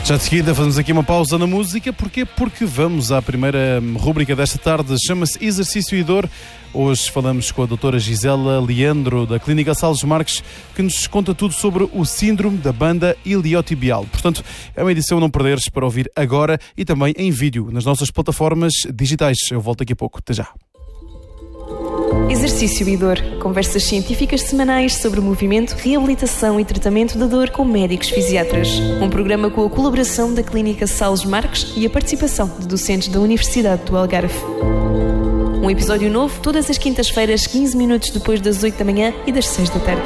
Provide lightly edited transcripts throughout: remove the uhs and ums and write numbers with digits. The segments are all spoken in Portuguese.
Já de seguida fazemos aqui uma pausa na música. Porquê? Porque vamos à primeira rúbrica desta tarde. Chama-se Exercício e Dor. Hoje falamos com a doutora Gisela Leandro, da Clínica Salles Marques, que nos conta tudo sobre o síndrome da banda iliotibial. Portanto, é uma edição a não perderes para ouvir agora e também em vídeo nas nossas plataformas digitais. Eu volto daqui a pouco. Até já. Exercício e Dor. Conversas científicas semanais sobre movimento, reabilitação e tratamento da dor com médicos fisiatras. Um programa com a colaboração da Clínica Salles Marques e a participação de docentes da Universidade do Algarve. Um episódio novo todas as quintas-feiras, 15 minutos depois das 8 da manhã e das 6 da tarde.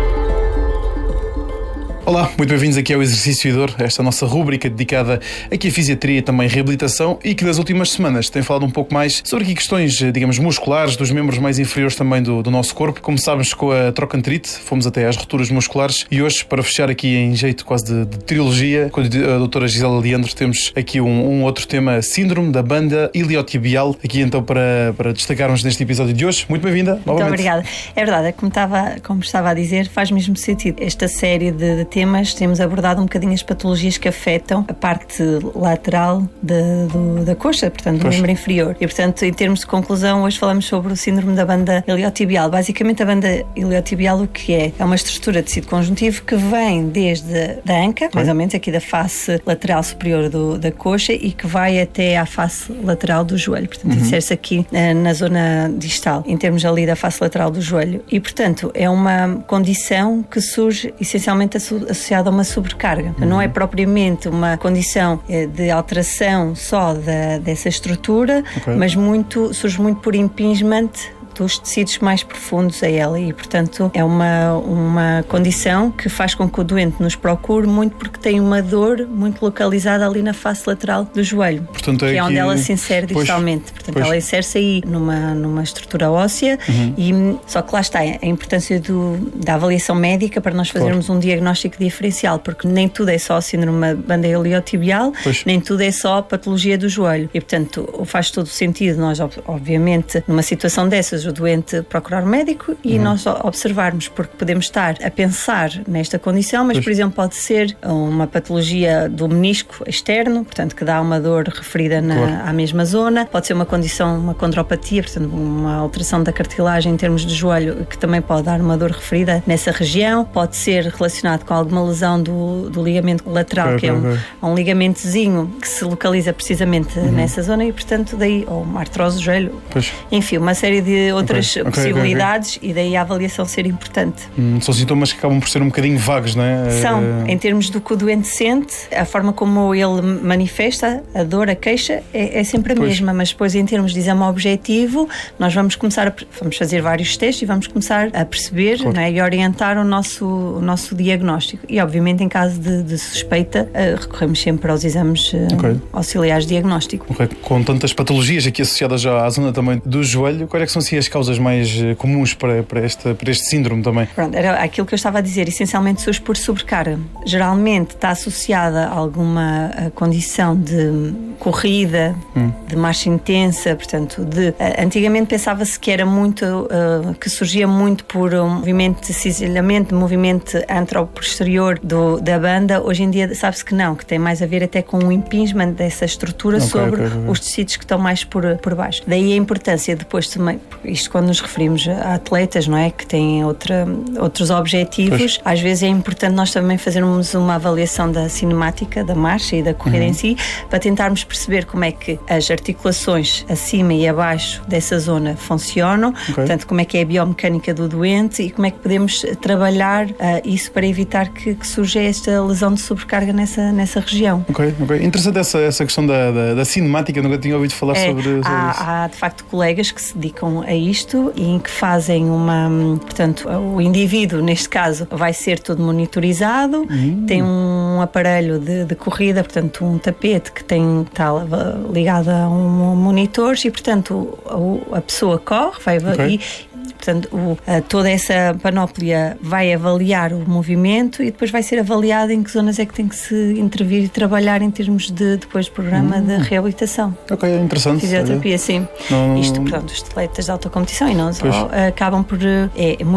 Olá, muito bem-vindos aqui ao Exercício e Dor, esta nossa rúbrica dedicada aqui a fisiatria e também reabilitação, e que nas últimas semanas tem falado um pouco mais sobre aqui questões, digamos, musculares, dos membros mais inferiores também do nosso corpo. Começámos com a trochanterite, fomos até às rupturas musculares e hoje, para fechar aqui em jeito quase de trilogia, com a doutora Gisela Leandro, temos aqui um outro tema, síndrome da banda iliotibial, aqui então para destacarmos neste episódio de hoje. Muito bem-vinda, novamente. Muito obrigada. É verdade, como estava a dizer, faz mesmo sentido. Esta série de temas, temos abordado um bocadinho as patologias que afetam a parte lateral da coxa, portanto, do membro inferior. E, portanto, em termos de conclusão, hoje falamos sobre o síndrome da banda iliotibial. Basicamente, a banda iliotibial, o que é? É uma estrutura de tecido conjuntivo que vem desde a anca, mais ou menos aqui da face lateral superior da coxa, e que vai até à face lateral do joelho. Portanto, insere-se aqui na zona distal, em termos ali da face lateral do joelho. E, portanto, é uma condição que surge essencialmente associada a uma sobrecarga. Não é propriamente uma condição de alteração só dessa estrutura, mas surge muito por impingement dos tecidos mais profundos a ela, e portanto é uma condição que faz com que o doente nos procure muito, porque tem uma dor muito localizada ali na face lateral do joelho, portanto, que é onde ela se insere distalmente. Portanto, ela insere-se aí numa estrutura óssea, e só que lá está a importância da avaliação médica para nós fazermos um diagnóstico diferencial, porque nem tudo é só síndrome da banda iliotibial, nem tudo é só patologia do joelho, e portanto faz todo o sentido nós, obviamente, numa situação dessas, o doente procurar um médico e nós observarmos, porque podemos estar a pensar nesta condição, mas por exemplo pode ser uma patologia do menisco externo, portanto que dá uma dor referida à mesma zona, pode ser uma condição, uma condropatia, portanto uma alteração da cartilagem em termos de joelho, que também pode dar uma dor referida nessa região, pode ser relacionado com alguma lesão do ligamento lateral, que é um ligamentozinho que se localiza precisamente nessa zona, e portanto daí, ou uma artrose do joelho, enfim, uma série de outras possibilidades, e daí a avaliação ser importante. São sintomas que acabam por ser um bocadinho vagos, não é? São, em termos do que o doente sente, a forma como ele manifesta a dor, a queixa, é sempre a mesma, mas depois em termos de exame objetivo, nós vamos fazer vários testes e vamos começar a perceber, não é? E orientar o nosso diagnóstico. E obviamente em caso de suspeita, recorremos sempre aos exames auxiliares de diagnóstico. Com tantas patologias aqui associadas já à zona também do joelho, quais é que são assim as causas mais comuns para este síndrome também? Pronto, era aquilo que eu estava a dizer, essencialmente surge por sobrecarga. Geralmente está associada a alguma condição de corrida, de marcha intensa, portanto, antigamente pensava-se que era muito, que surgia muito por um movimento de cisalhamento, movimento anteroposterior da banda. Hoje em dia sabe-se que não, que tem mais a ver até com o impingement dessa estrutura sobre os tecidos que estão mais por baixo. Daí a importância depois também, isto quando nos referimos a atletas, não é? Que têm outros objetivos, às vezes é importante nós também fazermos uma avaliação da cinemática, da marcha e da corrida em si, para tentarmos perceber como é que as articulações acima e abaixo dessa zona funcionam, portanto, como é que é a biomecânica do doente e como é que podemos trabalhar isso para evitar que surja esta lesão de sobrecarga nessa região. Interessante essa questão da cinemática, nunca tinha ouvido falar sobre isso. Há de facto colegas que se dedicam a isto e em que fazem portanto, o indivíduo, neste caso, vai ser todo monitorizado, tem um aparelho de corrida, portanto, um tapete que está ligado a um monitor, e, portanto, a pessoa corre, e portanto, toda essa panóplia vai avaliar o movimento e depois vai ser avaliado em que zonas é que tem que se intervir e trabalhar em termos de depois programa de reabilitação. Ok, é interessante. Fisioterapia, sim. Isto, pronto, os atletas de alta competição e não só acabam por...